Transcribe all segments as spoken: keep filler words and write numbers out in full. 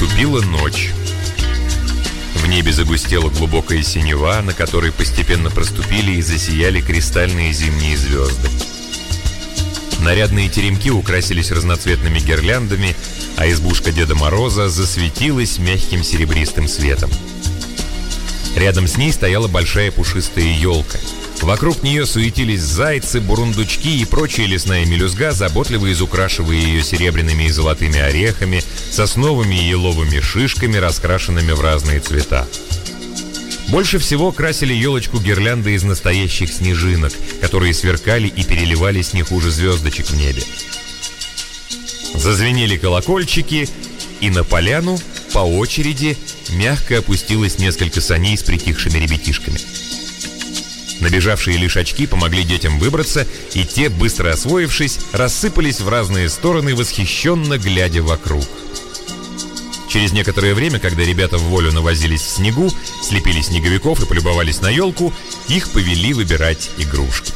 Наступила ночь. В небе загустела глубокая синева, на которой постепенно проступили и засияли кристальные зимние звезды. Нарядные теремки украсились разноцветными гирляндами, а избушка Деда Мороза засветилась мягким серебристым светом. Рядом с ней стояла большая пушистая елка. Вокруг нее суетились зайцы, бурундучки и прочая лесная мелюзга, заботливо изукрашивая ее серебряными и золотыми орехами, сосновыми и еловыми шишками, раскрашенными в разные цвета. Больше всего красили елочку гирлянды из настоящих снежинок, которые сверкали и переливались не хуже звездочек в небе. Зазвенели колокольчики, и на поляну по очереди мягко опустилось несколько саней с притихшими ребятишками. Набежавшие лишачки помогли детям выбраться, и те, быстро освоившись, рассыпались в разные стороны, восхищенно глядя вокруг. Через некоторое время, когда ребята в волю навозились в снегу, слепили снеговиков и полюбовались на елку, их повели выбирать игрушки.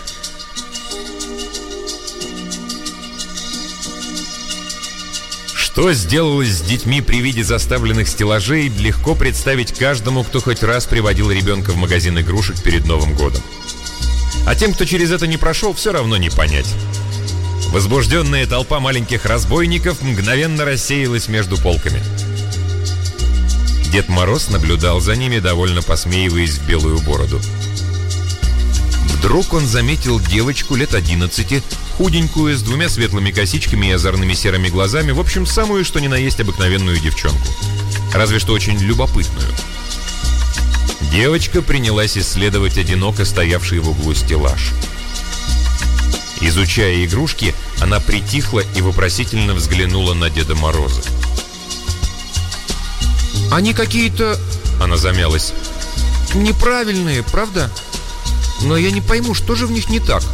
Что сделалось с детьми при виде заставленных стеллажей, легко представить каждому, кто хоть раз приводил ребенка в магазин игрушек перед Новым годом. А тем, кто через это не прошел, все равно не понять. Возбужденная толпа маленьких разбойников мгновенно рассеялась между полками. Дед Мороз наблюдал за ними, довольно посмеиваясь в белую бороду. Вдруг он заметил девочку лет одиннадцати, худенькую, с двумя светлыми косичками и озорными серыми глазами, в общем, самую что ни на есть обыкновенную девчонку. Разве что очень любопытную. Девочка принялась исследовать одиноко стоявший в углу стеллаж. Изучая игрушки, она притихла и вопросительно взглянула на Деда Мороза. «Они какие-то...» — она замялась. «Неправильные, правда? Но я не пойму, что же в них не так?»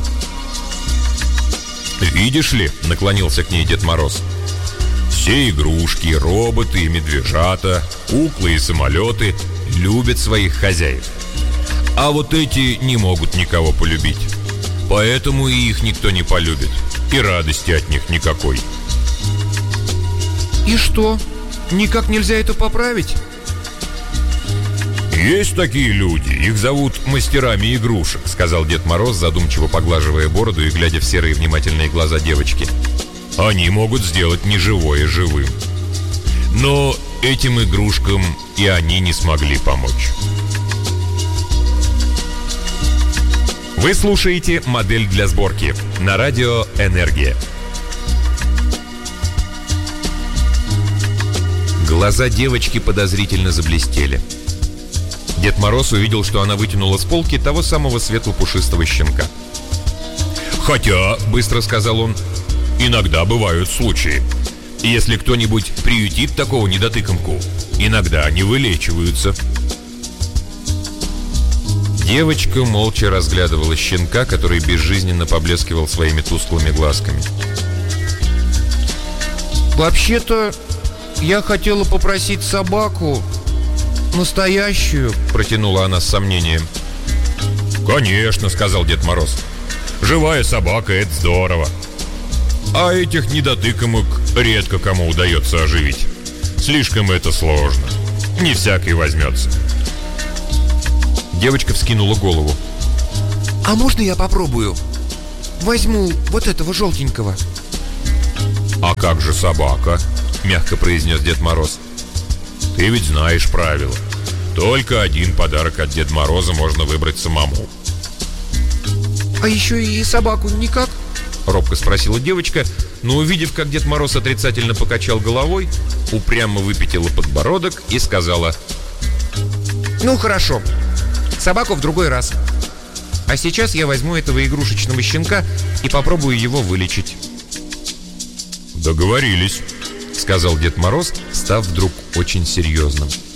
«Видишь ли», — наклонился к ней Дед Мороз, «все игрушки, роботы и медвежата, куклы и самолеты любят своих хозяев. А вот эти не могут никого полюбить. Поэтому и их никто не полюбит. И радости от них никакой». «И что? Никак нельзя это поправить?» «Есть такие люди, их зовут мастерами игрушек», — сказал Дед Мороз, задумчиво поглаживая бороду и глядя в серые внимательные глаза девочки. «Они могут сделать неживое живым. Но этим игрушкам и они не смогли помочь». Вы слушаете «Модель для сборки» на радио «Энергия». Глаза девочки подозрительно заблестели. Дед Мороз увидел, что она вытянула с полки того самого светло-пушистого щенка. «Хотя», — быстро сказал он, — «иногда бывают случаи. Если кто-нибудь приютит такого недотыкомку, иногда они вылечиваются». Девочка молча разглядывала щенка, который безжизненно поблескивал своими тусклыми глазками. «Вообще-то, я хотела попросить собаку. Настоящую», — протянула она с сомнением. «Конечно», — сказал Дед Мороз. «Живая собака — это здорово. А этих недотыкомок редко кому удается оживить. Слишком это сложно. Не всякий возьмется». Девочка вскинула голову. «А можно я попробую? Возьму вот этого желтенького». «А как же собака?» — мягко произнес Дед Мороз. «Ты ведь знаешь правила. Только один подарок от Деда Мороза можно выбрать самому». «А еще и собаку никак?» — робко спросила девочка, но, увидев, как Дед Мороз отрицательно покачал головой, упрямо выпятила подбородок и сказала: «Ну, хорошо. Собаку в другой раз. А сейчас я возьму этого игрушечного щенка и попробую его вылечить». «Договорились», — сказал Дед Мороз, став вдруг очень серьезным.